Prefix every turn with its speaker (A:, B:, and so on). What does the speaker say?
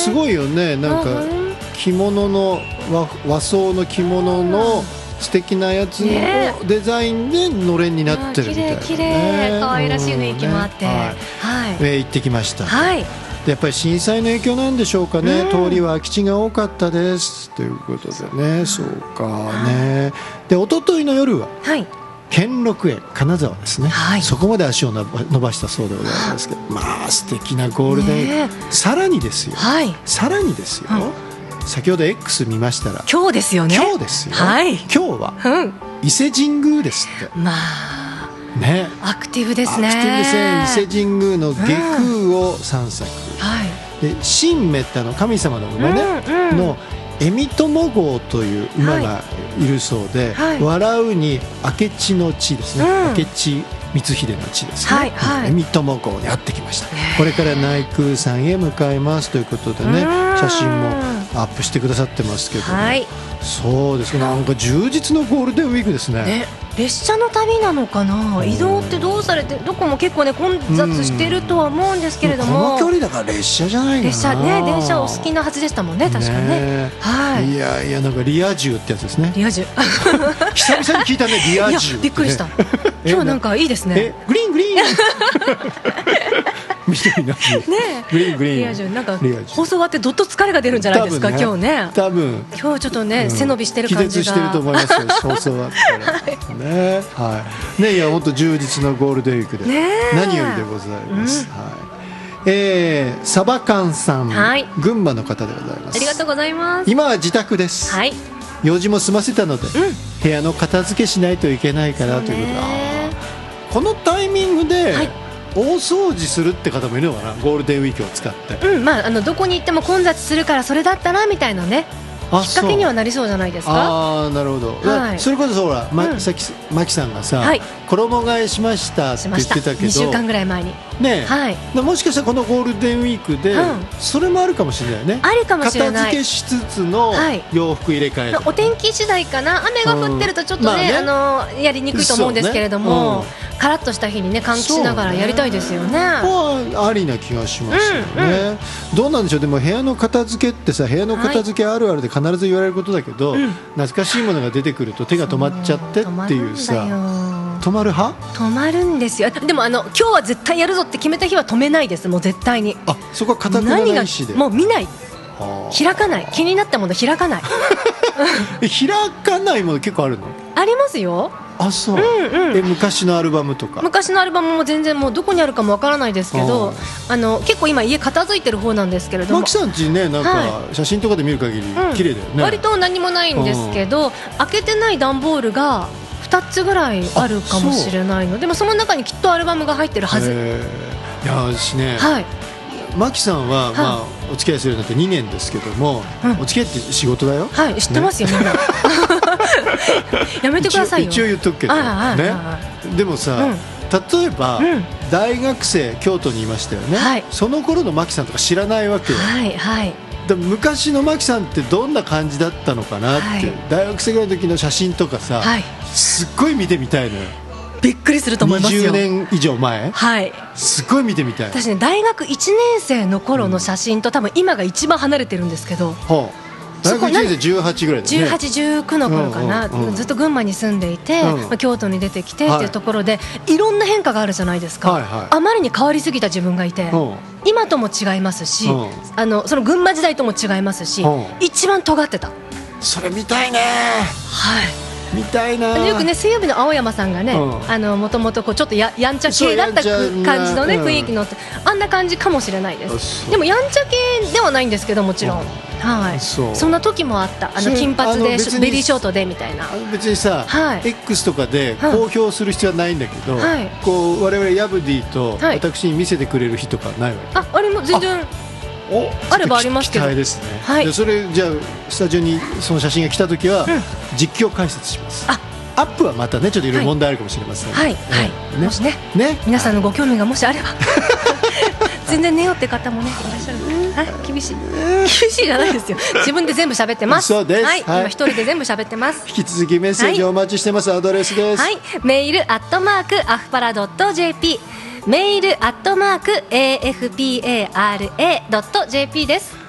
A: すごいよね。なんか着物の 和装の着物の素敵なやつのデザインでのれんになってるみたいな、ね、
B: 綺麗可愛らしい雰囲気もあって、
A: 行ってきました、
B: はい、
A: でやっぱり震災の影響なんでしょうかね、通りは空き地が多かったですということでね。そうかね。で一昨日の夜は、はい、兼六園金沢ですね、はい、そこまで足を伸ばしたそうでございますけど、まあ素敵なゴールデンウィーク、さらにですよ、はい、さらにですよ、先ほど X 見ましたら
B: 今日ですよね。
A: 今日ですよ、はい、今日は、伊勢神宮ですって。まあね、
B: アクティブですね。
A: アクティブですね。伊勢神宮の外宮を散策、で神馬って神様の馬ね、の恵美友号という馬がいるそうで、笑うに明智の地ですね、明智光秀の地ですね、恵美友号にやってきました。これから内宮さんへ向かいますということでね、写真もアップしてくださってますけど、そうですね、なんか充実のゴールデンウィークですね。
B: 列車の旅なのかな、移動ってどうされて、どこも結構ね混雑してるとは思うんですけれども、
A: この距離だから列車じゃないかな。
B: 列車ね、電車お好きなはずでしたもんね、確かね。はい。
A: いやいや、なんかリア充ってやつですね。
B: リア充
A: 久々に聞いたね、リア充、
B: びっくりした。今日なんかいいですね。
A: グリーングリーン緑のグリーングリーン、
B: リア充、なんか放送終わってどっと疲れが出るんじゃないですか、今日ね。
A: 多分
B: 今日ちょっとね、背伸びしてる感じが
A: 気絶してると思いますよ、放送終わったらね。はい。ね、いや本当充実のゴールデンウィークで何よりでございます。サバカンさん、群馬の方でございます。
B: ありがとうございます。
A: 今は自宅です。用事も済ませたので、部屋の片付けしないといけないかなということで、このタイミングで大掃除するって方もいるのかな、ゴールデンウィークを使って。
B: まあ、どこに行っても混雑するからそれだったらみたいなね、きっかけにはなりそうじゃないですか。
A: ああ、なるほど。それこそほら、さっきマキさんがさ、衣替えしましたって言ってたけど、2
B: 週間ぐらい前にね、
A: もしかしたらこのゴールデンウィークでそれもあるかもしれないね。
B: ありかもしれない。
A: 片付けしつつの洋服入れ替え、
B: お天気次第かな。雨が降ってるとちょっとね、やりにくいと思うんですけれども、カラッとした日にね、換気しながらやりたいですよね。
A: ありな気がしますよね。どうなんでしょう。でも部屋の片付けってさ、部屋の片付けあるあるで必ず言われることだけど、懐かしいものが出てくると手が止まっちゃってっていうさ、止まる派？止
B: まるんですよ。でも今日は絶対やるぞって決めた日は止めないです。もう絶対に。
A: そこは固くなないしで。
B: もう見ない。開かない。気になったもの開かない。
A: 開かないもの結構あるの？
B: ありますよ。
A: そう。昔のアルバムとか。
B: 昔のアルバムも全然もうどこにあるかもわからないですけど、結構今家片付いてる方なんですけれども。
A: マキさんちね、なんか写真とかで見る限り綺麗だよね。
B: 割と何もないんですけど、開けてない段ボールが2つぐらいあるかもしれないので、その中にきっとアルバムが入ってるはず。
A: いや私ね、マキさんはお付き合いするようになって2年ですけども、お付き合いって仕事だよ。
B: 知ってますよ、みんな。やめてくださいよ。
A: 一応言っとくけどね。でもさ、例えば大学生京都にいましたよね。その頃のマキさんとか知らないわけよ。昔のマキさんってどんな感じだったのかなって、大学生ぐらいの時の写真とかさ、すっごい見てみたいのよ。
B: びっくりすると思いますよ。
A: 20年以上前、すごい見てみたい。
B: 私ね、大学1年生の頃の写真と多分今が一番離れてるんですけど、
A: 大学1年生18ぐらいだよね。
B: 18、19の頃かな。ずっと群馬に住んでいて、京都に出てきてっていうところでいろんな変化があるじゃないですか。あまりに変わりすぎた自分がいて、今とも違いますし、その群馬時代とも違いますし、一番尖ってた。
A: それ見たいね。見たいな。
B: よくね、水曜日の青山さんがね、もともとちょっとやんちゃ系だった感じのね、雰囲気のあんな感じかもしれないです。でもやんちゃ系ではないんですけど、もちろんそんな時もあった。金髪でベリーショートでみたいな。
A: 別にさ、X とかで公表する必要はないんだけど、我々ヤブディと私に見せてくれる日とかないわけ？
B: あれも全然あればありますけど。
A: 期待ですね。それじゃあスタジオにその写真が来た時は実況解説します。アップはまたね、ちょっといろいろ問題あるかもしれません。
B: もしね、皆さんのご興味がもしあれば全然寝ようって方もねいらっしゃる。厳しいじゃないですよ。自分で全部喋ってます。
A: そうです。
B: 今一人で全部喋ってます。
A: 引き続きメッセージをお待ちしてます。アドレスです。
B: メール@afpara.jp、メール@afpara.jp です。